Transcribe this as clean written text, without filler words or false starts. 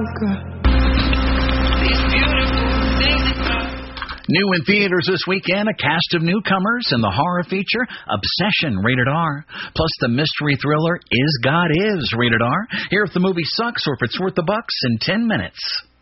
New in theaters this weekend, a cast of newcomers in the horror feature Obsession, rated R. Plus the mystery thriller Is God Is, rated R. Hear if the movie sucks or if it's worth the bucks in 10 minutes.